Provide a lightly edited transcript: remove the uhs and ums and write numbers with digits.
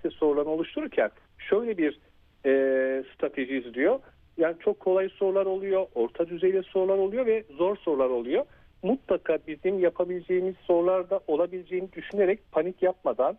üniversite sorularını oluştururken şöyle bir strateji izliyor. Yani çok kolay sorular oluyor, orta düzeyde sorular oluyor ve zor sorular oluyor. Mutlaka bizim yapabileceğimiz sorularda olabileceğini düşünerek panik yapmadan